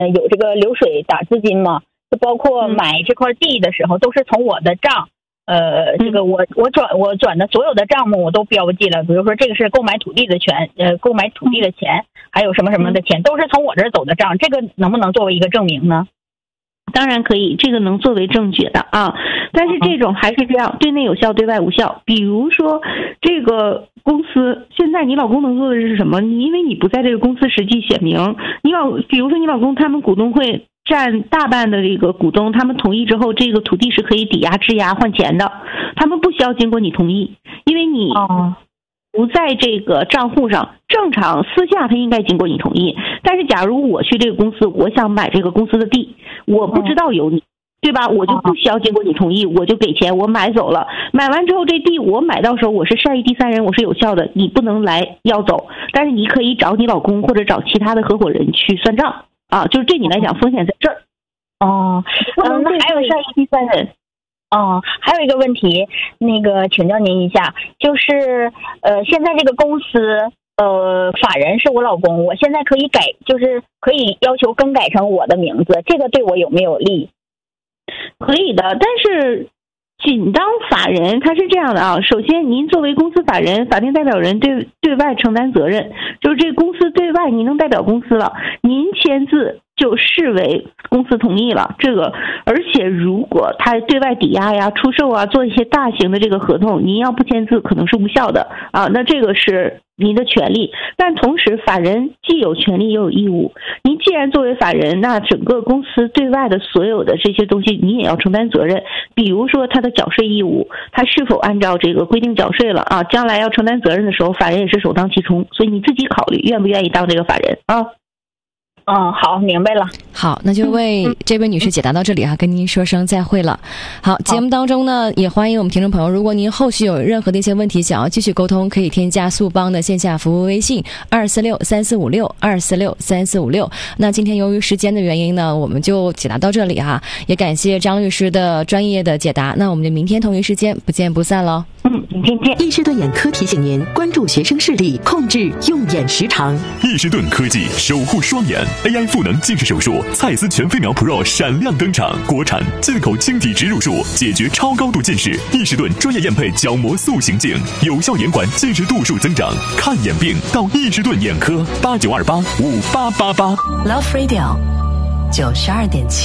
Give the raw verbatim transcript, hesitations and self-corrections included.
呃有这个流水打资金嘛，就包括买这块地的时候都是从我的账。呃，这个我我转我转的所有的账目我都标记了，比如说这个是购买土地的权，呃，购买土地的钱，还有什么什么的钱，都是从我这儿走的账，这个能不能作为一个证明呢？ 当然可以，这个能作为证据的啊。但是这种还是这样，对内有效，对外无效。比如说这个公司，现在你老公能做的是什么？你因为你不在这个公司实际显名，你老比如说你老公他们股东会占大半的这个股东，他们同意之后，这个土地是可以抵押质押换钱的，他们不需要经过你同意，因为你不在这个账户上，正常私下他应该经过你同意。但是假如我去这个公司，我想买这个公司的地，我不知道有你，对吧？我就不需要经过你同意，我就给钱，我买走了。买完之后，这地我买到时候我是善意第三人，我是有效的，你不能来要走，但是你可以找你老公或者找其他的合伙人去算账啊，就是对你来讲风险在这儿。 哦，嗯，那还有善意第三人。 哦，还有一个问题，那个请教您一下，就是呃，现在这个公司呃，法人是我老公，我现在可以改，就是可以要求更改成我的名字，这个对我有没有利？ 可以的，但是仅当法人，他是这样的啊。首先，您作为公司法人、法定代表人对对外承担责任，就是这公司对外您能代表公司了，您签字就视为公司同意了。这个，而且如果他对外抵押呀、出售啊，做一些大型的这个合同，您要不签字可能是无效的啊。那这个是您的权利，但同时法人既有权利也有义务。您既然作为法人，那整个公司对外的所有的这些东西，你也要承担责任。比如说他的缴税义务，他是否按照这个规定缴税了啊？将来要承担责任的时候，法人也是首当其冲。所以你自己考虑愿不愿意当这个法人啊？ 嗯，好，明白了。 好，那就为这位女士解答到这里哈、啊，跟您说声再会了。好，节目当中呢，也欢迎我们听众朋友，如果您后续有任何的一些问题想要继续沟通，可以添加速邦的线下服务微信二四六三四五六二四六三四五六。那今天由于时间的原因呢，我们就解答到这里哈、啊，也感谢张律师的专业的解答。那我们就明天同一时间不见不散喽。 嗯，明天见。 易士顿眼科提醒您关注学生视力，控制用眼时长。 易士顿科技守护双眼 A I 赋能近视手术，蔡司全飞秒 Pro 闪亮登场，国产进口晶体植入术，解决超高度近视。易士顿专业验配角膜塑形镜，有效延缓近视度数增长。看眼病到易士顿眼科，八九二八五八八八。 Love Radio 九十二点七。